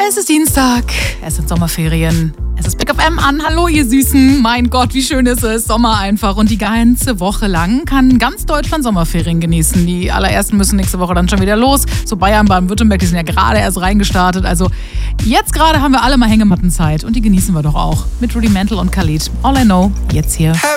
Es ist Dienstag, es sind Sommerferien, es ist Big FM an. Hallo ihr Süßen, mein Gott, wie schön ist es, Sommer einfach. Und die ganze Woche lang kann ganz Deutschland Sommerferien genießen. Die allerersten müssen nächste Woche dann schon wieder los. So Bayern, Baden-Württemberg, die sind ja gerade erst reingestartet. Also jetzt gerade haben wir alle mal Hängemattenzeit und die genießen wir doch auch. Mit Rudimental und Khalid. All I Know, jetzt hier.